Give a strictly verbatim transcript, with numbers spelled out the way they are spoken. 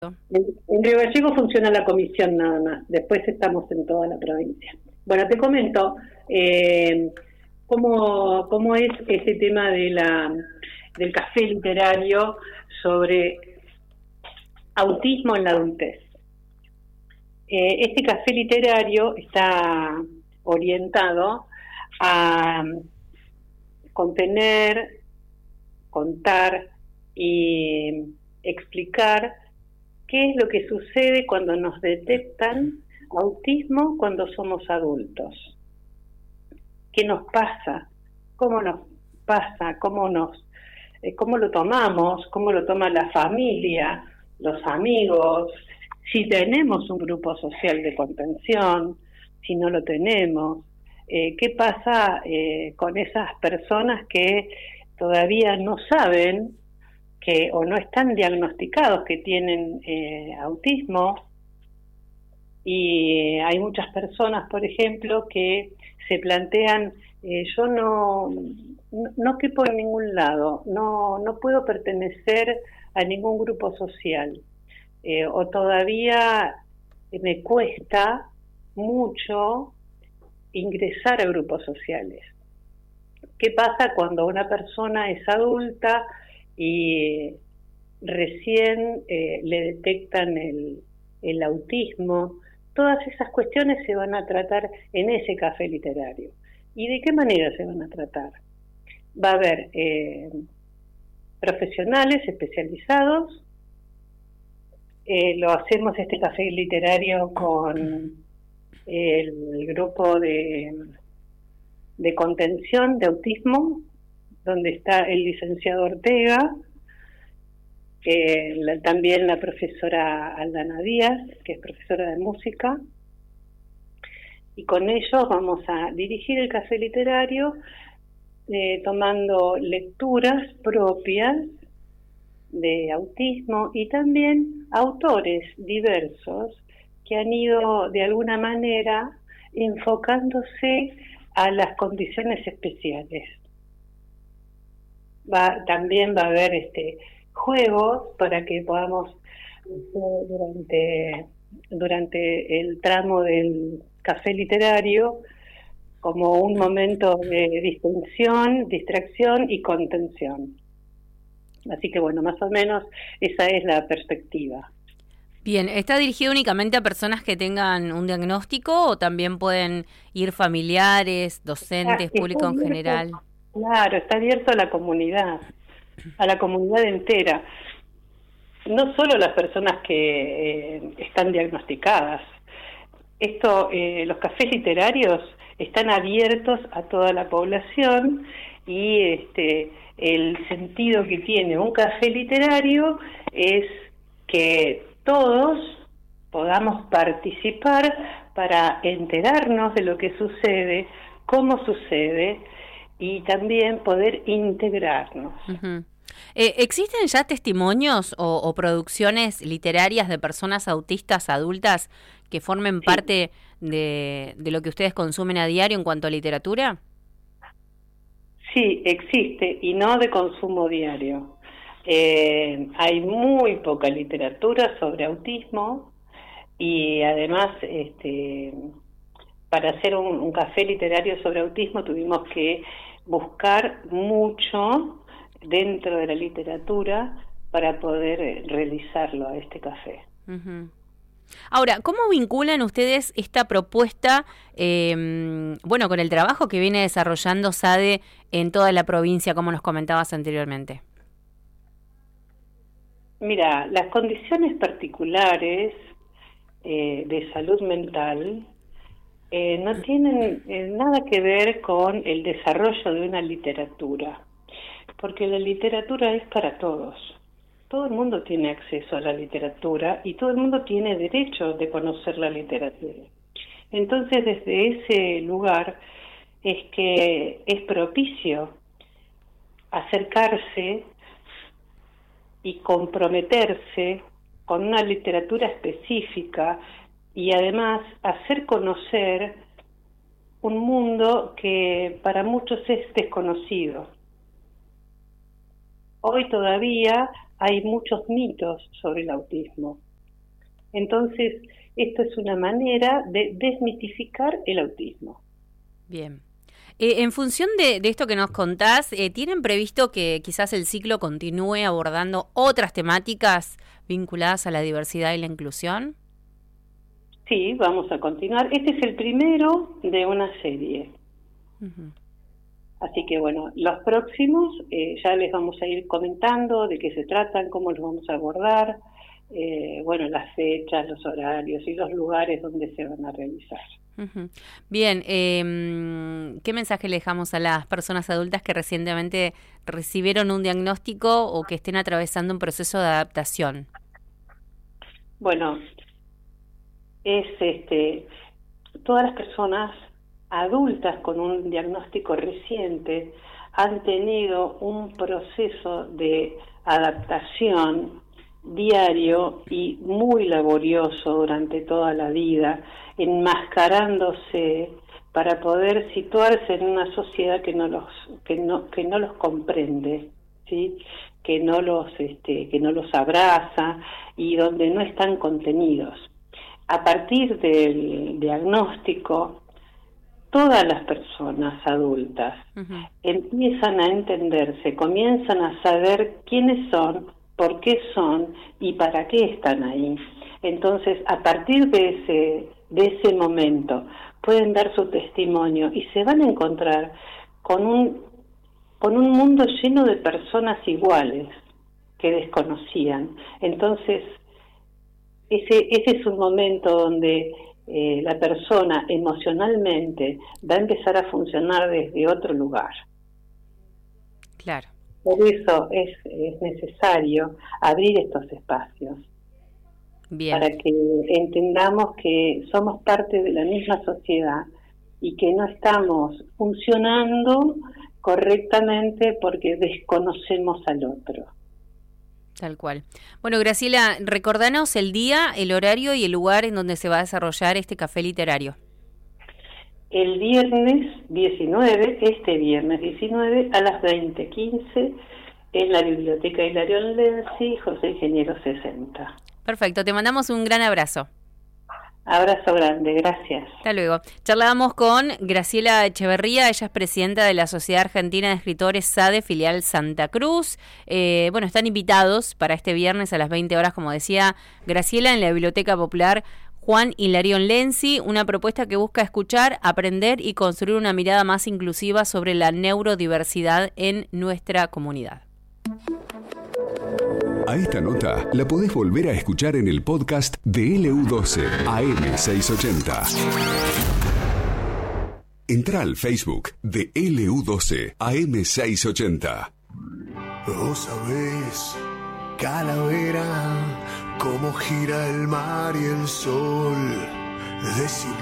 En, en Río Gallegos funciona la comisión nada más, después estamos en toda la provincia. Bueno, te comento eh, cómo, cómo es ese tema de la, del café literario sobre autismo en la adultez. Eh, este café literario está orientado a contener, contar y explicar qué es lo que sucede cuando nos detectan autismo cuando somos adultos. ¿Qué nos pasa? ¿Cómo nos pasa? ¿Cómo nos, eh, cómo lo tomamos? ¿Cómo lo toma la familia, los amigos? Si tenemos un grupo social de contención, si no lo tenemos. Eh, ¿Qué pasa eh, con esas personas que todavía no saben que o no están diagnosticados que tienen eh, autismo? Y hay muchas personas, por ejemplo, que se plantean, eh, yo no, no no quepo en ningún lado, no no puedo pertenecer a ningún grupo social, eh, o todavía me cuesta mucho ingresar a grupos sociales. ¿Qué pasa cuando una persona es adulta y recién eh, le detectan el, el autismo? Todas esas cuestiones se van a tratar en ese café literario. ¿Y de qué manera se van a tratar? Va a haber eh, profesionales especializados. Eh, lo hacemos este café literario con el grupo de, de contención de autismo, donde está el licenciado Ortega, eh, la, también la profesora Aldana Díaz, que es profesora de música, y con ellos vamos a dirigir el café literario eh, tomando lecturas propias de autismo y también autores diversos que han ido de alguna manera enfocándose a las condiciones especiales. Va, también va a haber este juegos para que podamos durante durante el tramo del café literario como un momento de distensión, distracción y contención. Así que bueno, más o menos esa es la perspectiva. Bien, ¿está dirigido únicamente a personas que tengan un diagnóstico o también pueden ir familiares, docentes, Está, público está en abierto, general? claro, está abierto a la comunidad, a la comunidad entera. No solo las personas que eh, están diagnosticadas. Esto, eh, los cafés literarios están abiertos a toda la población y este, el sentido que tiene un café literario es que todos podamos participar para enterarnos de lo que sucede, cómo sucede y también poder integrarnos. Uh-huh. Eh, ¿Existen ya testimonios o, o producciones literarias de personas autistas adultas que formen Sí. parte de, de lo que ustedes consumen a diario en cuanto a literatura? Sí, existe, y no de consumo diario. Eh, hay muy poca literatura sobre autismo y además este, para hacer un, un café literario sobre autismo tuvimos que buscar mucho dentro de la literatura para poder realizarlo a este café. Uh-huh. Ahora, ¿cómo vinculan ustedes esta propuesta, eh, bueno, con el trabajo que viene desarrollando SADE en toda la provincia, como nos comentabas anteriormente? Mira, las condiciones particulares eh, de salud mental eh, no tienen eh, nada que ver con el desarrollo de una literatura, porque la literatura es para todos. Todo el mundo tiene acceso a la literatura y todo el mundo tiene derecho de conocer la literatura. Entonces, desde ese lugar es que es propicio acercarse y comprometerse con una literatura específica y además hacer conocer un mundo que para muchos es desconocido. Hoy todavía hay muchos mitos sobre el autismo. Entonces, esto es una manera de desmitificar el autismo. Bien. Eh, en función de, de esto que nos contás, eh, ¿tienen previsto que quizás el ciclo continúe abordando otras temáticas vinculadas a la diversidad y la inclusión? Sí, vamos a continuar. Este es el primero de una serie. Uh-huh. Así que bueno, los próximos eh, ya les vamos a ir comentando de qué se tratan, cómo los vamos a abordar, eh, bueno, las fechas, los horarios y los lugares donde se van a realizar. Uh-huh. Bien, eh, ¿qué mensaje le dejamos a las personas adultas que recientemente recibieron un diagnóstico o que estén atravesando un proceso de adaptación? Bueno, es este, todas las personas adultas con un diagnóstico reciente han tenido un proceso de adaptación diario y muy laborioso durante toda la vida, enmascarándose para poder situarse en una sociedad que no los que no que no los comprende, ¿sí? Que no los este que no los abraza y donde no están contenidos. A partir del diagnóstico, todas las personas adultas uh-huh. empiezan a entenderse, comienzan a saber quiénes son, por qué son y para qué están ahí. Entonces, a partir de ese, de ese momento, pueden dar su testimonio y se van a encontrar con un, con un mundo lleno de personas iguales que desconocían. Entonces, ese, ese es un momento donde eh, la persona emocionalmente va a empezar a funcionar desde otro lugar. Claro. Por eso es, es necesario abrir estos espacios. Bien. Para que entendamos que somos parte de la misma sociedad y que no estamos funcionando correctamente porque desconocemos al otro. Tal cual. Bueno, Graciela, recordanos el día, el horario y el lugar en donde se va a desarrollar este café literario. El viernes diecinueve, este viernes diecinueve, a las veinte quince, en la Biblioteca Hilarión Lenzi, José Ingeniero sesenta. Perfecto, te mandamos un gran abrazo. Abrazo grande, gracias. Hasta luego. Charlábamos con Graciela Echeverría, ella es presidenta de la Sociedad Argentina de Escritores SADE, filial Santa Cruz. Eh, bueno, están invitados para este viernes a las veinte horas, como decía Graciela, en la Biblioteca Popular Juan Hilarión Lenzi, una propuesta que busca escuchar, aprender y construir una mirada más inclusiva sobre la neurodiversidad en nuestra comunidad. A esta nota la podés volver a escuchar en el podcast de L U doce A M seiscientos ochenta. Entrá al Facebook de L U doce A M seiscientos ochenta. Vos sabés, calavera, cómo gira el mar y el sol. Decir